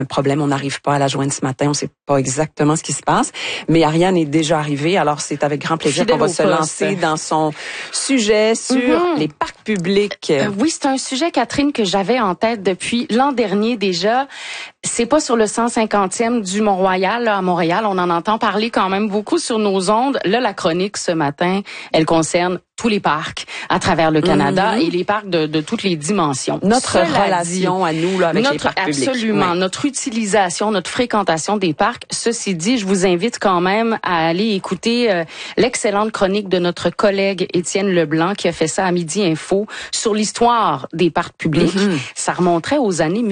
un problème, on n'arrive pas à la joindre ce matin, on sait pas exactement ce qui se passe, mais Ariane est déjà arrivée, alors c'est avec grand plaisir qu'on va se lancer dans son sujet sur les parcs publics. Oui, c'est un sujet, Catherine, que j'avais en tête depuis l'an dernier déjà. C'est pas sur le 150e du Mont-Royal, là, à Montréal, on en entend parler quand même beaucoup sur nos ondes. Là, la chronique ce matin, elle concerne tous les parcs à travers le Canada et les parcs de toutes les dimensions. Notre relation à nous là avec les parcs publics. Absolument, notre utilisation, notre fréquentation des parcs. Ceci dit, je vous invite quand même à aller écouter l'excellente chronique de notre collègue Étienne Leblanc qui a fait ça à Midi Info sur l'histoire des parcs publics. Ça remonterait aux années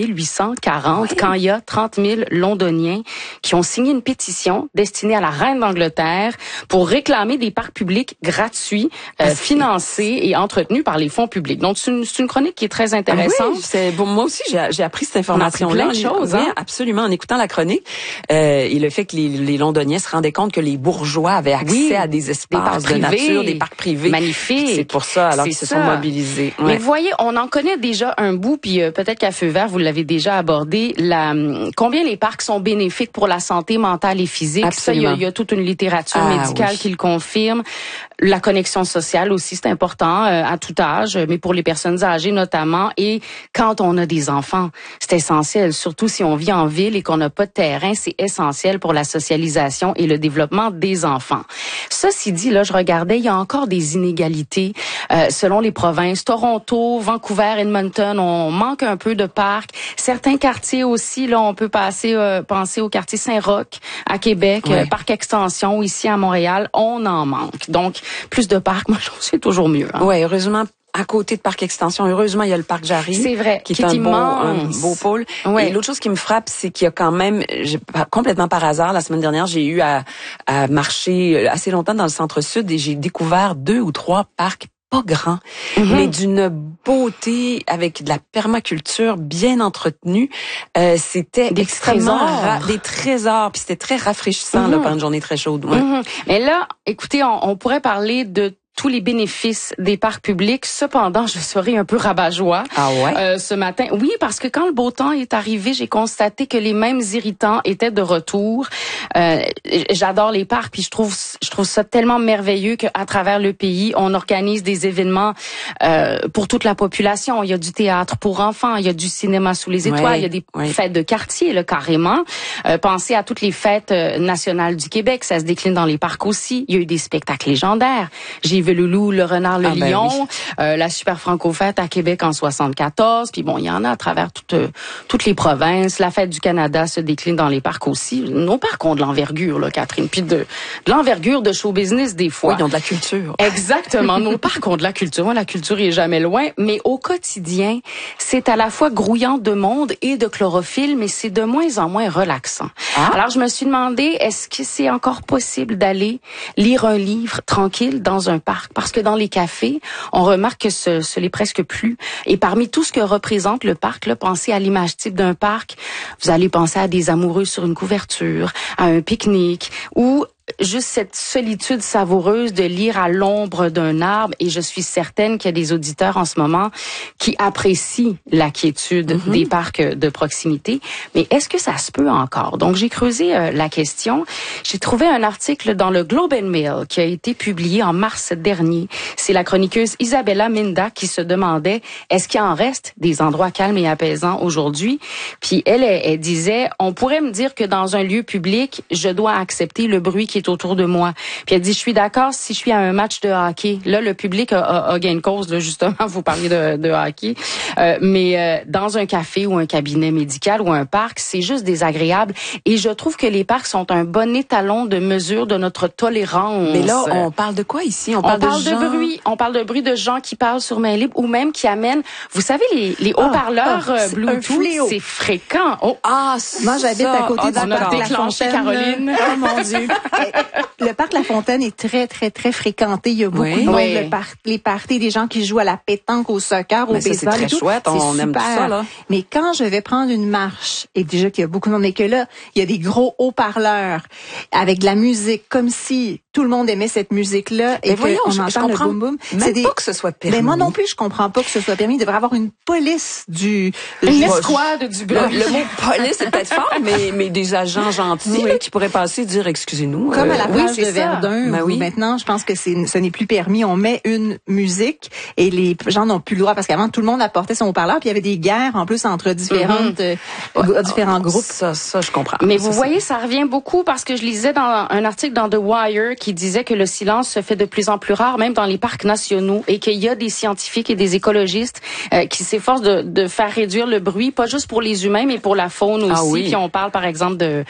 1840 quand il y a 30 000 Londoniens qui ont signé une pétition destinée à la reine d'Angleterre pour réclamer des parcs publics gratuits, financés et entretenus par les fonds publics. Donc, c'est une chronique qui est très intéressante. Bon, moi aussi, j'ai appris cette information-là. Plein de choses, oui, absolument, en écoutant la chronique. Et le fait que les Londoniens se rendaient compte que les bourgeois avaient accès à des espaces de nature, des parcs privés. Magnifiques. C'est pour ça, alors qu'ils se sont mobilisés. Mais vous voyez, on en connaît déjà un bout, puis peut-être qu'à Feu Vert, vous l'avez déjà abordé, combien les parcs sont bénéfiques pour la santé mentale et physique. Absolument. Ça, il y a toute une littérature médicale qui le confirme. La connexion sociale aussi, c'est important à tout âge, mais pour les personnes âgées notamment. Et quand on a des enfants, c'est essentiel, surtout si on vit en ville et qu'on n'a pas de terrain, c'est essentiel pour la socialisation et le développement des enfants. Ceci dit, là, je regardais, il y a encore des inégalités selon les provinces. Toronto, Vancouver, Edmonton, on manque un peu de parcs. Certains quartiers aussi, là, on peut penser au quartier Saint-Roch à Québec, parc extension ici à Montréal, on en manque. Donc, plus de parcs, moi, je trouve que c'est toujours mieux. Hein? Oui, heureusement, à côté de Parc Extension, heureusement, il y a le Parc Jarry. C'est vrai, qui est un beau pôle. Ouais. Et l'autre chose qui me frappe, c'est qu'il y a quand même, complètement par hasard, la semaine dernière, j'ai eu à marcher assez longtemps dans le centre-sud et j'ai découvert 2 ou 3 parcs pas grands, mais d'une beauté avec de la permaculture bien entretenue. C'était extrêmement des trésors, puis c'était très rafraîchissant là, pendant une journée très chaude. Ouais. Mais là, écoutez, on pourrait parler de tous les bénéfices des parcs publics. Cependant, je serai un peu rabat-joie ce matin. Oui, parce que quand le beau temps est arrivé, j'ai constaté que les mêmes irritants étaient de retour. J'adore les parcs, puis je trouve ça tellement merveilleux qu'à travers le pays, on organise des événements pour toute la population. Il y a du théâtre pour enfants, il y a du cinéma sous les étoiles, il y a des fêtes de quartier, là, carrément. Pensez à toutes les fêtes nationales du Québec, ça se décline dans les parcs aussi. Il y a eu des spectacles légendaires. J'ai vu le loup, le renard, le lion, la super franco-fête à Québec en 74, puis bon, il y en a à travers toutes les provinces. La fête du Canada se décline dans les parcs aussi. Nos parcs ont de l'envergure, là, Catherine, puis de l'envergure de show business des fois. Oui, ils ont de la culture. Exactement, nos parcs ont de la culture. Moi, la culture est jamais loin, mais au quotidien, c'est à la fois grouillant de monde et de chlorophylle, mais c'est de moins en moins relaxant. Alors, je me suis demandé, est-ce que c'est encore possible d'aller lire un livre tranquille dans un parc? Parce que dans les cafés, on remarque que ce l'est presque plus. Et parmi tout ce que représente le parc, là, pensez à l'image type d'un parc. Vous allez penser à des amoureux sur une couverture, à un pique-nique ou juste cette solitude savoureuse de lire à l'ombre d'un arbre. Et je suis certaine qu'il y a des auditeurs en ce moment qui apprécient la quiétude des parcs de proximité. Mais est-ce que ça se peut encore? Donc, j'ai creusé la question. J'ai trouvé un article dans le Globe and Mail qui a été publié en mars dernier. C'est la chroniqueuse Isabella Minda qui se demandait est-ce qu'il en reste des endroits calmes et apaisants aujourd'hui? Puis elle disait, on pourrait me dire que dans un lieu public, je dois accepter le bruit qui est autour de moi. Puis elle dit, je suis d'accord si je suis à un match de hockey. Là, le public a gain de cause, là, justement, vous parlez de hockey. Mais dans un café ou un cabinet médical ou un parc, c'est juste désagréable. Et je trouve que les parcs sont un bon étalon de mesure de notre tolérance. Mais là, on parle de quoi ici? On parle de bruit. On parle de bruit de gens qui parlent sur main libre ou même qui amènent, vous savez, les haut-parleurs Bluetooth, c'est fréquent. Moi, j'habite à côté on a déclenché, Caroline. Oh mon Dieu. mais le parc La Fontaine est très, très, très fréquenté. Il y a beaucoup de monde. Les parties, des gens qui jouent à la pétanque, au soccer, au baseball. C'est très chouette. On aime tout ça, là. Mais quand je vais prendre une marche, et déjà qu'il y a beaucoup de monde, mais que là, il y a des gros haut-parleurs avec de la musique, comme si tout le monde aimait cette musique-là et qu'on entend le boum-boum. Même pas que ce soit permis. Mais moi non plus, je comprends pas que ce soit permis. Il devrait avoir une police une escouade du bruit. Le mot police, c'est peut-être fort, mais des agents gentils qui pourraient passer et dire, excusez-nous. Comme à la plage de Verdun, où maintenant, je pense que ce n'est plus permis. On met une musique et les gens n'ont plus le droit parce qu'avant, tout le monde apportait son haut-parleur puis il y avait des guerres en plus entre différents groupes. Ça, je comprends. Mais vous voyez, ça revient beaucoup parce que je lisais dans un article dans The Wire qui disait que le silence se fait de plus en plus rare, même dans les parcs nationaux, et qu'il y a des scientifiques et des écologistes qui s'efforcent de faire réduire le bruit, pas juste pour les humains, mais pour la faune aussi. Puis on parle, par exemple, de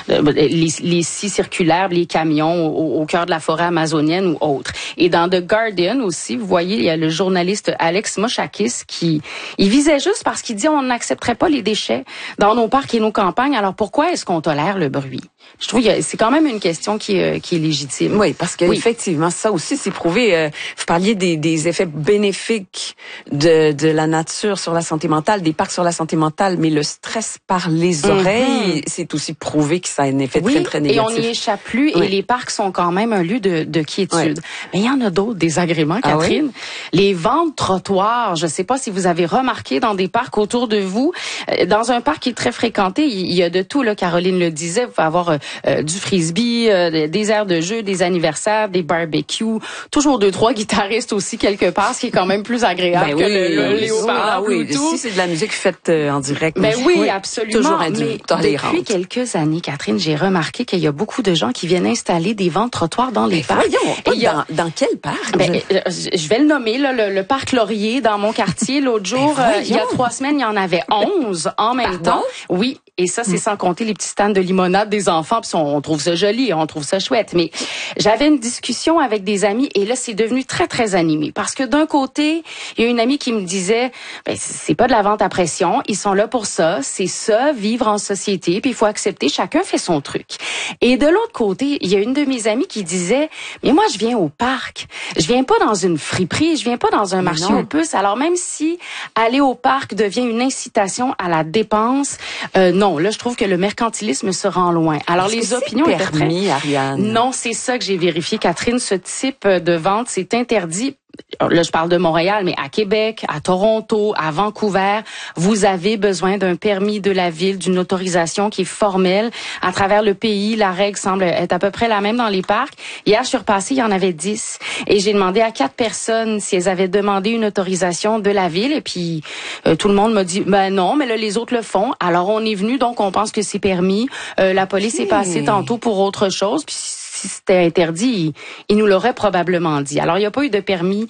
les scies circulaires, les camions au cœur de la forêt amazonienne ou autres. Et dans The Guardian aussi, vous voyez, il y a le journaliste Alex Moschakis qui il visait juste parce qu'il dit on n'accepterait pas les déchets dans nos parcs et nos campagnes. Alors pourquoi est-ce qu'on tolère le bruit? Je trouve que c'est quand même une question qui est légitime. Oui, parce que effectivement, ça aussi c'est prouvé. Vous parliez des effets bénéfiques de la nature sur la santé mentale, des parcs sur la santé mentale, mais le stress par les oreilles, c'est aussi prouvé que ça a un effet très, très négatif. Et on n'y échappe plus, et les parcs sont quand même un lieu de quiétude. Mais il y en a d'autres désagréments, Catherine. Les ventes trottoirs, je sais pas si vous avez remarqué dans des parcs autour de vous, dans un parc qui est très fréquenté, il y a de tout, là, Caroline le disait, vous pouvez avoir du frisbee, des aires de jeu, des anniversaires, des barbecues, toujours 2-3 guitaristes aussi quelque part, ce qui est quand même plus agréable que les haut-parleurs Bluetooth. Si c'est de la musique faite en direct. Ben oui, absolument. Toujours tolérante. Depuis quelques années, Catherine, j'ai remarqué qu'il y a beaucoup de gens qui viennent installer des ventes trottoirs dans les parcs. Dans quel parc? Je vais le nommer, là, le parc Laurier dans mon quartier. L'autre jour, il y a 3 semaines, il y en avait 11 en même temps. Oui, et ça, c'est sans compter les petits stands de limonade des enfants. Puis on trouve ça joli, on trouve ça chouette. Mais j'avais une discussion avec des amis et là, c'est devenu très, très animé. Parce que d'un côté, il y a une amie qui me disait, c'est pas de la vente à pression, ils sont là pour ça, c'est ça, vivre en société, puis il faut accepter, chacun fait son truc. Et de l'autre côté, il y a une de mes amies qui disait, mais moi, je viens au parc, je viens pas dans une friperie, je viens pas dans un marché aux puces. Alors même si aller au parc devient une incitation à la dépense, non, là, je trouve que le mercantilisme se rend loin. Alors les opinions étaient permis, Ariane? Non, c'est ça que j'ai vérifié, Catherine. Ce type de vente, c'est interdit. Là, je parle de Montréal, mais à Québec, à Toronto, à Vancouver, vous avez besoin d'un permis de la ville, d'une autorisation qui est formelle. À travers le pays, la règle semble être à peu près la même dans les parcs. Hier, je suis repassée, il y en avait 10. Et j'ai demandé à 4 personnes si elles avaient demandé une autorisation de la ville. Et puis, tout le monde m'a dit, non, mais là, les autres le font. Alors, on est venu, donc on pense que c'est permis. La police est passée tantôt pour autre chose. Puis, si c'était interdit, il nous l'aurait probablement dit. Alors, il n'y a pas eu de permis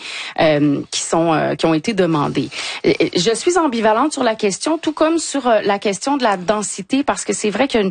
qui ont été demandés. Je suis ambivalente sur la question, tout comme sur la question de la densité, parce que c'est vrai qu'il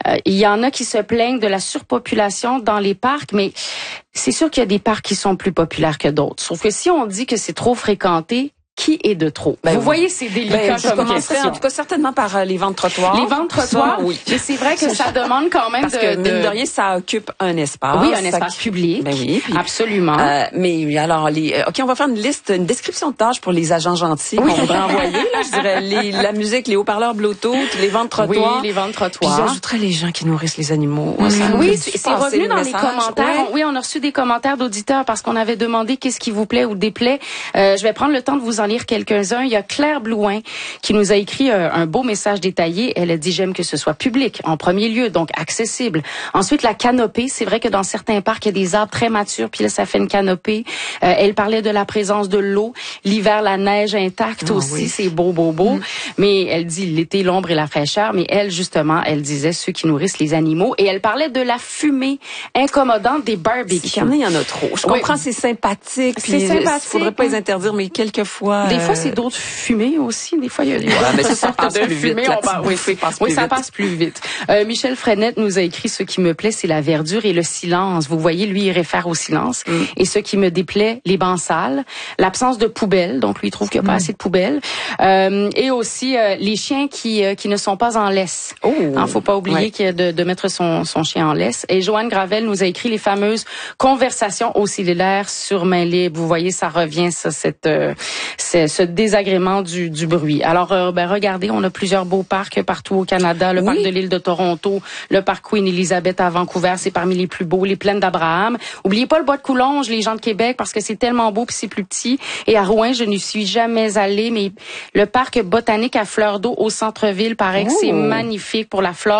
y en a qui se plaignent de la surpopulation dans les parcs, mais c'est sûr qu'il y a des parcs qui sont plus populaires que d'autres. Sauf que si on dit que c'est trop fréquenté, qui est de trop? Vous voyez, c'est délicat comme question. En tout cas, certainement par les ventes trottoirs. Les ventes trottoirs, oui. Mais c'est vrai que ça demande quand même parce que, mine de rien, ça occupe un espace. Oui, un espace public. Ben oui. Puis, absolument. Mais alors, OK, on va faire une description de tâches pour les agents gentils qu'on voudrait envoyer. Là, je dirais la musique, les haut-parleurs Bluetooth, les ventes trottoirs. Oui, les ventes trottoirs. Puis j'ajouterais les gens qui nourrissent les animaux. Oui, c'est revenu dans les commentaires. Oui, on a reçu des commentaires d'auditeurs parce qu'on avait demandé qu'est-ce qui vous plaît ou déplaît. Je vais prendre le temps de vous en lire quelques-uns. Il y a Claire Blouin qui nous a écrit un beau message détaillé. Elle a dit, j'aime que ce soit public en premier lieu, donc accessible. Ensuite, la canopée. C'est vrai que dans certains parcs, il y a des arbres très matures, puis là, ça fait une canopée. Elle parlait de la présence de l'eau. L'hiver, la neige intacte aussi. Oui. C'est beau. Mais elle dit l'été, l'ombre et la fraîcheur. Mais elle, justement, elle disait ceux qui nourrissent les animaux. Et elle parlait de la fumée incommodante des barbecues. Il y en a trop. Je comprends, c'est sympathique. C'est sympathique. Il faudrait pas les interdire, mais quelquefois... fois. Des fois, c'est d'autres fumées aussi. Des fois, il y a des mais ça passe plus vite. Oui, ça passe plus vite. Michel Frenette nous a écrit: ce qui me plaît, c'est la verdure et le silence. Vous voyez, lui, il réfère au silence. Et ce qui me déplaît, les bancs sales, l'absence de poubelles. Donc, lui, il trouve qu'il n'y a pas assez de poubelles. Et aussi, les chiens qui ne sont pas en laisse. Faut pas oublier de mettre son chien en laisse. Et Joanne Gravel nous a écrit les fameuses conversations au cellulaire sur main libre. Vous voyez, ça revient, ça, ce désagrément du bruit. Alors, regardez, on a plusieurs beaux parcs partout au Canada. Le parc de l'île de Toronto, le parc Queen Elizabeth à Vancouver, c'est parmi les plus beaux. Les plaines d'Abraham. Oubliez pas le bois de Coulonges, les gens de Québec, parce que c'est tellement beau puis c'est plus petit. Et à Rouen, je n'y suis jamais allée, mais le parc botanique à Fleur d'eau au centre-ville, paraît que c'est magnifique pour la flore